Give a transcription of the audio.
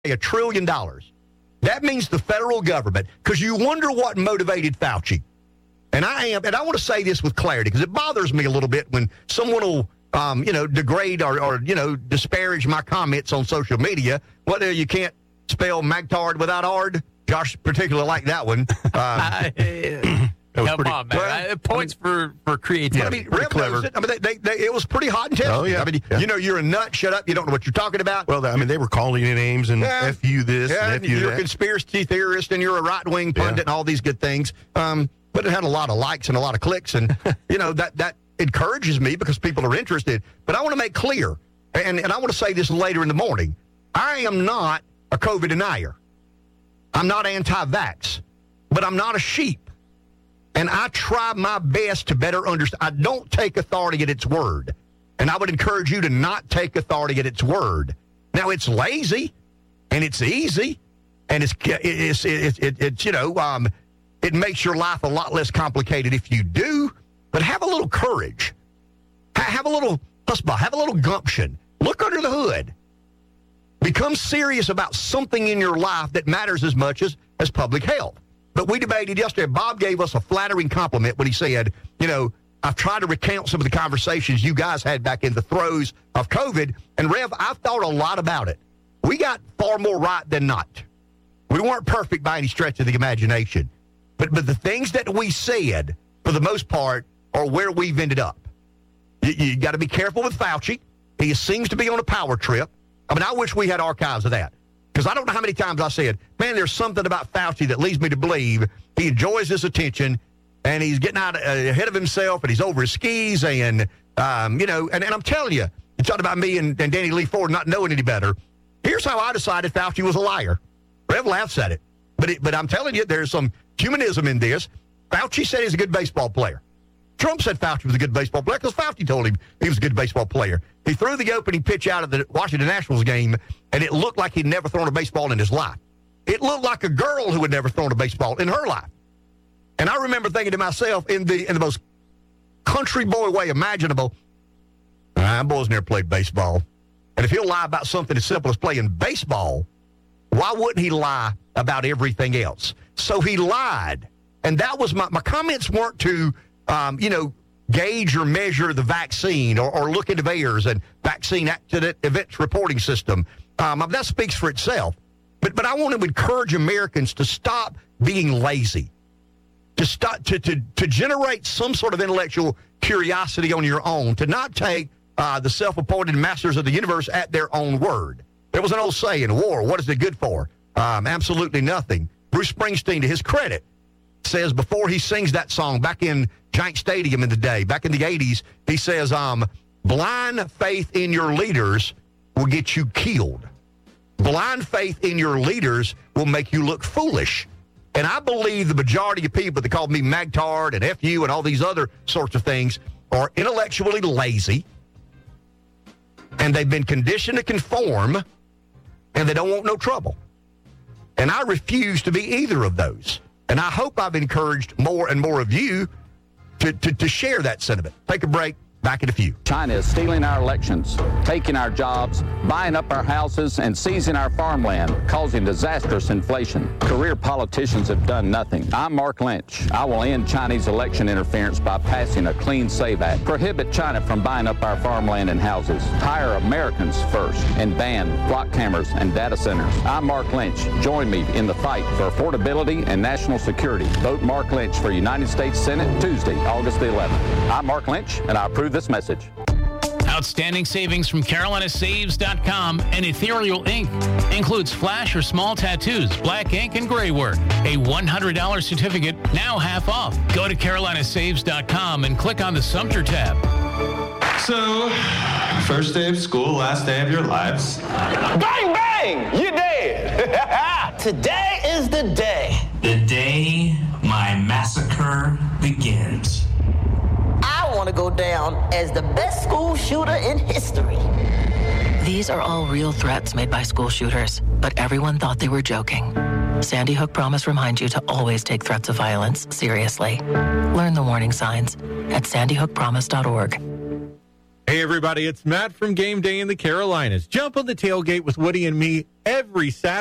$1 trillion. That means the federal government, because you wonder what motivated Fauci. And I want to say this with clarity, because it bothers me a little bit when someone will, degrade or disparage my comments on social media. Whether you can't spell Magtard without ard. Josh particularly liked that one. Come on, man. Points for creativity. Rev clever. It was pretty hot and tested. Oh, yeah. You're a nut. Shut up. You don't know what you're talking about. Well, they were calling you names and F you this and F you that. You're a conspiracy theorist and you're a right-wing pundit and all these good things. But it had a lot of likes and a lot of clicks. And, that encourages me because people are interested. But I want to make clear, and I want to say this later in the morning, I am not a COVID denier. I'm not anti-vax. But I'm not a sheep. And I try my best to better understand. I don't take authority at its word. And I would encourage you to not take authority at its word. Now, it's lazy, and it's easy, and it makes your life a lot less complicated if you do. But have a little courage. Have a little husband. Have a little gumption. Look under the hood. Become serious about something in your life that matters as much as public health. But we debated yesterday. Bob gave us a flattering compliment when he said, I've tried to recount some of the conversations you guys had back in the throes of COVID. And, Rev, I've thought a lot about it. We got far more right than not. We weren't perfect by any stretch of the imagination. But the things that we said, for the most part, are where we've ended up. You got to be careful with Fauci. He seems to be on a power trip. I wish we had archives of that. Because I don't know how many times I said, man, there's something about Fauci that leads me to believe he enjoys this attention and he's getting out ahead of himself and he's over his skis and I'm telling you, you talked about me and Danny Lee Ford not knowing any better. Here's how I decided Fauci was a liar. Rev laughs at it. But I'm telling you, there's some humanism in this. Fauci said he's a good baseball player. Trump said Fauci was a good baseball player because Fauci told him he was a good baseball player. He threw the opening pitch out of the Washington Nationals game, and it looked like he'd never thrown a baseball in his life. It looked like a girl who had never thrown a baseball in her life. And I remember thinking to myself in the most country boy way imaginable, that boy's never played baseball. And if he'll lie about something as simple as playing baseball, why wouldn't he lie about everything else? So he lied. And that was my comments weren't to gauge or measure the vaccine or look into VAERS and vaccine accident events reporting system. That speaks for itself. But I want to encourage Americans to stop being lazy, to generate some sort of intellectual curiosity on your own, to not take the self-appointed masters of the universe at their own word. There was an old saying, war, what is it good for? Absolutely nothing. Bruce Springsteen, to his credit, says before he sings that song back in Giant Stadium in the day, back in the 80s, he says, blind faith in your leaders will get you killed. Blind faith in your leaders will make you look foolish. And I believe the majority of people that call me Magtard and FU and all these other sorts of things are intellectually lazy, and they've been conditioned to conform, and they don't want no trouble. And I refuse to be either of those. And I hope I've encouraged more and more of you to share that sentiment. Take a break. Back in a few. China is stealing our elections, taking our jobs, buying up our houses, and seizing our farmland, causing disastrous inflation. Career politicians have done nothing. I'm Mark Lynch. I will end Chinese election interference by passing a Clean Save Act. Prohibit China from buying up our farmland and houses. Hire Americans first and ban flock cameras and data centers. I'm Mark Lynch. Join me in the fight for affordability and national security. Vote Mark Lynch for United States Senate Tuesday, August the 11th. I'm Mark Lynch, and I approve this message. Outstanding savings from CarolinaSaves.com and Ethereal Ink. Includes flash or small tattoos, black ink, and gray work. A $100 certificate, now half off. Go to CarolinaSaves.com and click on the Sumter tab. So, first day of school, last day of your lives. Bang, bang! You're dead! Today is the day. The day my massacre begins. I want to go down as the best school shooter in history. These are all real threats made by school shooters, but everyone thought they were joking. Sandy Hook Promise reminds you to always take threats of violence seriously. Learn the warning signs at sandyhookpromise.org. Hey, everybody, it's Matt from Game Day in the Carolinas. Jump on the tailgate with Woody and me every Saturday